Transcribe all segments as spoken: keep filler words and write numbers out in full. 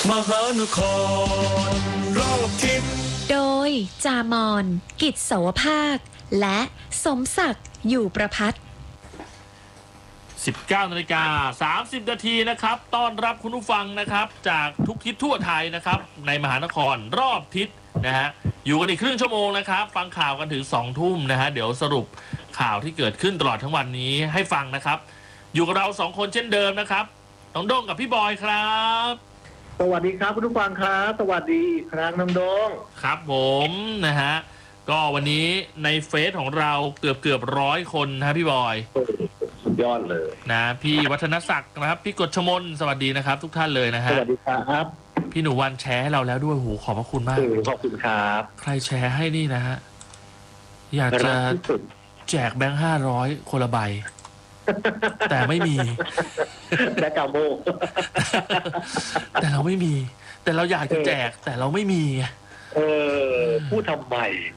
มหานครรอบทิศโดยจามอนกิจเสาวภาคและสมศักดิ์อยู่ประพัฒน์สิบเก้านาฬิกาสามสิบนาทีนะครับต้อนรับคุณผู้ฟังนะครับจากทุกทิศทั่วไทยนะครับในมหานครรอบทิศนะฮะอยู่กันอีกครึ่งชั่วโมงนะครับฟังข่าวกันถึงสองทุ่มนะฮะเดี๋ยวสรุปข่าวที่เกิดขึ้นตลอดทั้งวันนี้ให้ฟังนะครับอยู่กับเราสองคนเช่นเดิมนะครับน้องโด้งกับพี่บอยครับสวัสดีครับคุณผู้ฟังครับสวัสดีอีกครั้งน้องโด้งครับผมนะฮะก็วันนี้ในเฟซของเราเกือบเกือบร้อยคนนะพี่บอยสุดยอดเลยนะพี่วัฒนศักดิ์นะครับพี่กฤษมนสวัสดีนะครับทุกท่านเลยนะฮะสวัสดีครับพี่หนูวันแชร์ให้เราแล้วด้วยโหขอบพระคุณมากขอบคุณครับใครแชร์ให้นี่นะฮะอยากจะแจกแบงค์ห้าร้อยคนละใบแต่ไม่มีแบงค์กาโมแต่เราไม่มีแต่เราอยากจะแจกแต่เราไม่มีเออพูดทำไม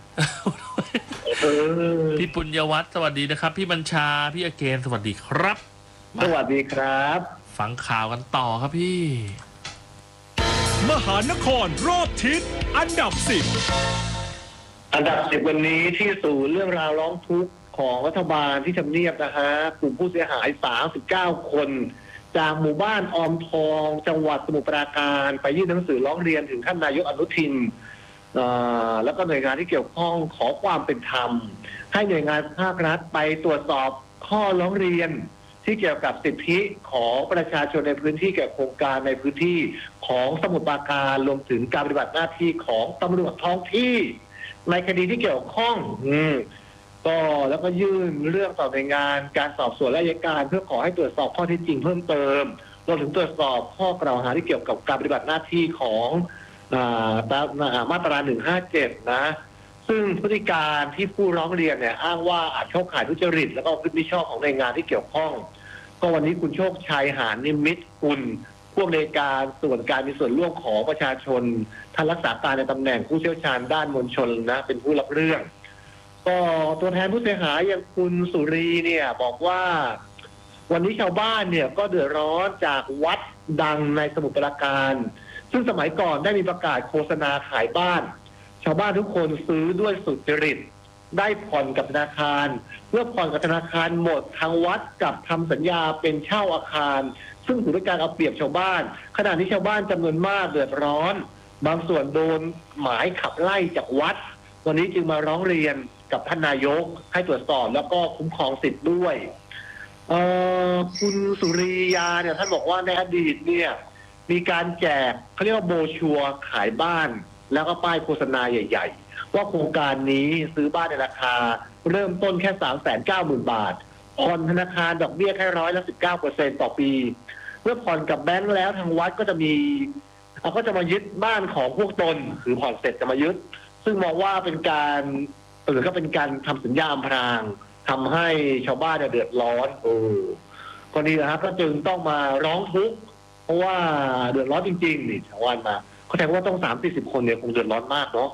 พี่ปุญญวัฒน์สวัสดีนะครับพี่บัญชาพี่อเกนสวัสดีครับสวัสดีครับฟังข่าวกันต่อครับพี่มหานครรอบทิศอันดับสิบอันดับสิบวันนี้ที่สู่เรื่องราวร้องทุกข์ของรัฐบาลที่ทำเนียบนะฮะกลุ่มผู้เสียหายสามสิบเก้าคนจากหมู่บ้านออมทองจังหวัดสมุทรปราการไปยื่นหนังสือร้องเรียนถึงท่านนายกอนุทินแล้วก็หน่วยงานที่เกี่ยวข้องขอความเป็นธรรมให้หน่วยงานภาครัฐไปตรวจสอบข้อร้องเรียนที่เกี่ยวกับสิทธิของประชาชนในพื้นที่เกี่ยวกับโครงการในพื้นที่ของสมุทรปราการรวมถึงการปฏิบัติหน้าที่ของตำรวจท้องที่ในคดีที่เกี่ยวข้องอืมก็แล้วก็ยื่นเรื่องต่อหน่วยงานการสอบสวนและอัยการเพื่อขอให้ตรวจสอบข้อเท็จจริงเพิ่มเติมรวมถึงตรวจสอบข้อกล่าวหาที่เกี่ยวกับการปฏิบัติหน้าที่ของมาตราหนึ่งห้าเจ็ดนะซึ่งพฤติการที่ผู้ร้องเรียนเนี่ยอ้างว่าอาจเข้าข่ายทุจริตแล้วก็พฤติชอบของหน่วยงานที่เกี่ยวข้องก็วันนี้คุณโชคชัยหานิมิตรกุลผู้อำนวยการส่วนการมีส่วนร่วมของประชาชนท่านรักษาการในตำแหน่งผู้เชี่ยวชาญด้านมวลชนนะเป็นผู้รับเรื่องก็ตัวแทนผู้เสียหายอย่างคุณสุรีเนี่ยบอกว่าวันนี้ชาวบ้านเนี่ยก็เดือดร้อนจากวัดดังในสมุทรปราการซึ่งสมัยก่อนได้มีประกาศโฆษณาขายบ้านชาวบ้านทุกคนซื้อด้วยสุจริตได้ผ่อนกับธนาคารเมื่อผ่อนกับธนาคารหมดทางวัดกับทำสัญญาเป็นเช่าอาคารซึ่งถือเป็นการเอาเปรียบชาวบ้านขณะนี้ชาวบ้านจำนวนมากเดือดร้อนบางส่วนโดนหมายขับไล่จากวัดวันนี้จึงมาร้องเรียนกับท่านนายกให้ตรวจสอบแล้วก็คุ้มครองสิทธิ์ด้วยเอ่อคุณสุริยาเนี่ยท่านบอกว่าในอดีตเนี่ยมีการแจกเขาเรียกว่าโบชัวร์ขายบ้านแล้วก็ป้ายโฆษณาใหญ่ๆว่าโครงการนี้ซื้อบ้านในราคาเริ่มต้นแค่ สามแสนเก้าหมื่น บาทผ่อนธนาคารดอกเบี้ยแค่ร้อยละสิบเก้าเปอร์เซ็นต์ต่อปีเมื่อผ่อนกับแบงก์แล้วทางวัดก็จะมีก็จะมายึดบ้านของพวกตนคือผ่อนเสร็จจะมายึดซึ่งมองว่าเป็นการหรือก็เป็นการทำสัญญาอำพรางทำให้ชาวบ้านเดือดร้อนโอ้ก็นี่นะครับก็จึงต้องมาร้องทุกข์เพราะว่าเดือดร้อนจริงๆนี่ชาวบ้านมาเขาแทนว่าต้องสามสี่สิบคนเนี่ยคงเดือดร้อนมากเนาะ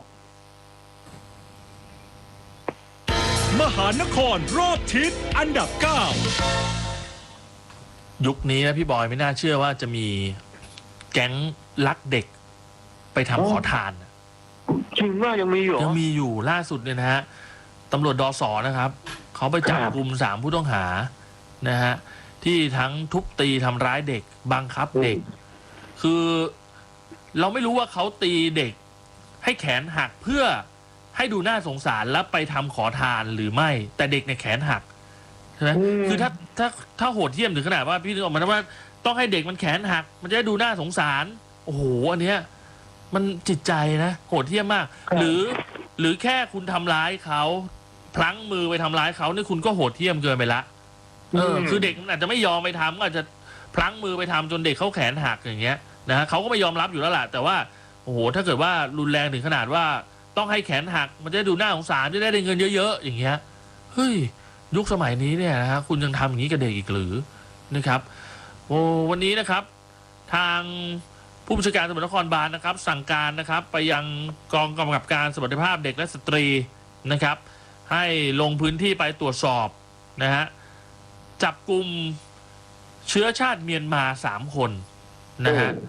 มหานครรอบทิศอันดับเก้ายุคนี้นะพี่บอยไม่น่าเชื่อว่าจะมีแก๊งลักเด็กไปทำขอทานจริงว่ายังมีอยู่ยังมีอยู่ล่าสุดเนี่ยนะฮะตำรวจดส.นะครับเขาไปจับกลุ่มสามผู้ต้องหานะฮะที่ทั้งทุบตีทำร้ายเด็กบังคับเด็กคือเราไม่รู้ว่าเขาตีเด็กให้แขนหักเพื่อให้ดูน่าสงสารแล้วไปทำขอทานหรือไม่แต่เด็กเนี่ยแขนหักใช่ไหมคือถ้าถ้าถ้าโหดเหี้ยมถึงขนาดว่าพี่นึกออกมาว่าต้องให้เด็กมันแขนหักมันจะได้ดูน่าสงสารโอ้โหอันเนี้ยมันจิตใจนะโหดเหี้ยมมากหรือหรือแค่คุณทำร้ายเขาพลั้งมือไปทำร้ายเขานี่คุณก็โหดเหี้ยมเกินไปละเออคือเด็กมันอาจจะไม่ยอมไปทำก็อาจจะพลั้งมือไปทำจนเด็กเขาแขนหักอย่างเงี้ยนะเขาก็ไม่ยอมรับอยู่แล้วแหละแต่ว่าโอ้โหถ้าเกิดว่ารุนแรงถึงขนาดว่าต้องให้แขนหักมันจะดูน่าสงสารจะได้เงินเยอะๆอย่างเงี้ยเฮ้ยยุคสมัยนี้เนี่ยนะฮะคุณยังทำอย่างนี้กับเด็กอีกหรือนะครับโอ้วันนี้นะครับทางผู้บัญชาการตำรวจนครบาลนะครับสั่งการนะครับไปยังกองกำกับการสวัสดิภาพเด็กและสตรีนะครับให้ลงพื้นที่ไปตรวจสอบนะฮะจับกลุ่มเชื้อชาติเมียนมาสามคนนะฮะ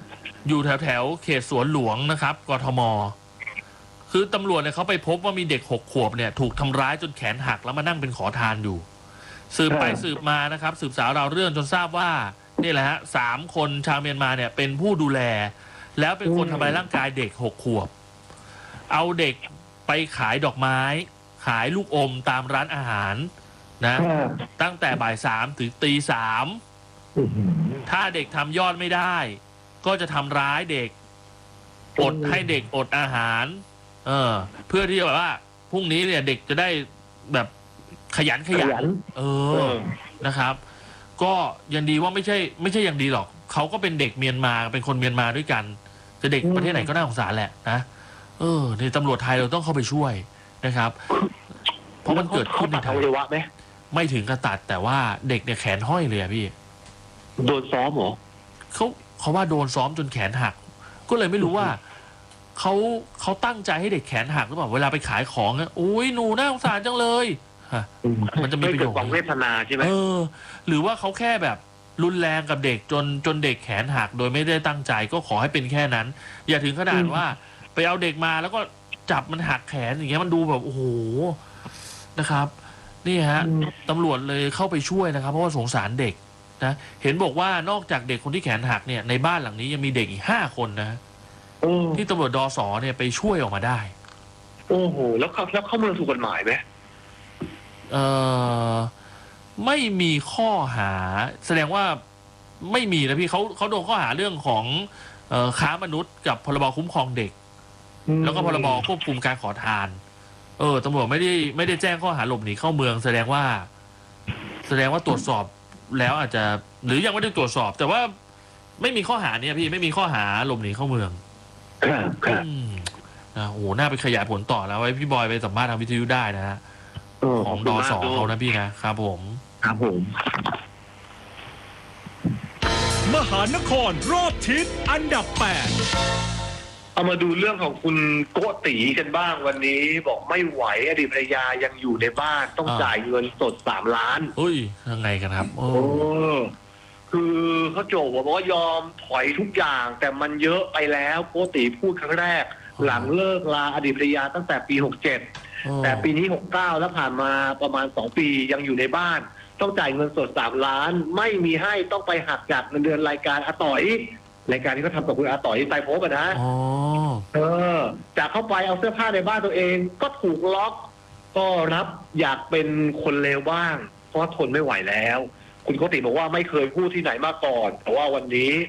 อยู่แถวแถวเขตสวนหลวงนะครับกทมคือตำรวจเนี่ยเขาไปพบว่ามีเด็กหกขวบเนี่ยถูกทำร้ายจนแขนหักแล้วมานั่งเป็นขอทานอยู่สืบไปสืบมานะครับสืบสาวราวเรื่องจนทราบว่านี่แหละฮะสามคนชาวเมียนมาเนี่ยเป็นผู้ดูแลแล้วเป็นคนทำร้ายร่างกายเด็กหกขวบเอาเด็กไปขายดอกไม้ขายลูกอมตามร้านอาหารนะตั้งแต่บ่ายสามถึงตีสามถ้าเด็กทำยอดไม่ได้ก็จะทำร้ายเด็กอดให้เด็กอดอาหารเออเพื่อที่จะแบบว่าพรุ่งนี้เนี่ยเด็กจะได้แบบขยันขยันเออนะครับก็ยังดีว่าไม่ใช่ไม่ใช่ยังดีหรอกเขาก็เป็นเด็กเมียนมาเป็นคนเมียนมาด้วยกันจะเด็กประเทศไหนก็น่าสงสารแหละนะเออในตำรวจไทยเราต้องเข้าไปช่วยนะครับเพราะมันเกิดขึ้นในไทยไม่ถึงกระตัดแต่ว่าเด็กเนี่ยแขนห้อยเลยอะพี่โดนซ้อมเหรอเขาเขาว่าโดนซ้อมจนแขนหักก็เลยไม่รู้ว่าเขาเขาตั้งใจให้เด็กแขนหักหรือเปล่าเวลาไปขายของอ่ะโอ้ยหนูน่าสงสารจังเลยมันจะมีประโยชน์ความเวทนาใช่ไหมเออหรือว่าเขาแค่แบบรุนแรงกับเด็กจนจนเด็กแขนหักโดยไม่ได้ตั้งใจก็ขอให้เป็นแค่นั้นอย่าถึงขนาดว่าไปเอาเด็กมาแล้วก็จับมันหักแขนอย่างเงี้ยมันดูแบบโอ้โหนะครับนี่ฮะตำรวจเลยเข้าไปช่วยนะครับเพราะว่าสงสารเด็กนะเห็นบอกว่านอกจากเด็กคนที่แขนหักเนี่ยในบ้านหลังนี้ยังมีเด็กอีกห้าคนนะที่ตำรวจดส.เนี่ยไปช่วยออกมาได้โอ้โหแล้วเขาแล้วเข้าเมืองถูกกฎหมายไหมเออไม่มีข้อหาแสดงว่าไม่มีนะพี่เขาเขาโดนข้อหาเรื่องของเอ่อค้ามนุษย์กับพรบคุ้มครองเด็กแล้วก็พรบควบคุมการขอทานเออตำรวจไม่ได้ไม่ได้แจ้งข้อหาหลบหนีเข้าเมืองแสดงว่าแสดงว่าตรวจสอบแล้วอาจจะหรือยังไม่ได้ตรวจสอบแต่ว่าไม่มีข้อหาเนี่ยพี่ไม่มีข้อหาหลบหนีเข้าเมืองนะโอ้โหน่าไปขยายผลต่อแล้วไว้พี่บอยไปสัมภาษณ์ทางวิทยุได้นะฮะของดส.เขานะพี่นะครับผมครับผมมหานครรอบทิศอันดับแปดเอามาดูเรื่องของคุณโกติกันบ้างวันนี้บอกไม่ไหวอดีตภรรยายังอยู่ในบ้านต้องจ่ายเงินสดสามล้านเฮ้ยยังไงกันครับโอ้คือเขาโจบอกว่ายอมถอยทุกอย่างแต่มันเยอะไปแล้วโกติพูดครั้งแรกหลังเลิกลาอดีตภรรยาตั้งแต่ปีหกเจ็ดแต่ปีนี้หกเก้าแล้วผ่านมาประมาณสองปียังอยู่ในบ้านต้องจ่ายเงินสดสามล้านไม่มีให้ต้องไปหักจากเงินเดือนรายการอาต่อยรายการที่เขาทำกับคุณอาต่อยไตโพกันนะเออจากเข้าไปเอาเสื้อผ้าในบ้านตัวเองก็ถูกล็อกก็รับอยากเป็นคนเลวบ้างเพราะทนไม่ไหวแล้วคุณโกติบอกว่าไม่เคยพูดที่ไหนมาก่อนแต่ว่าวันนี้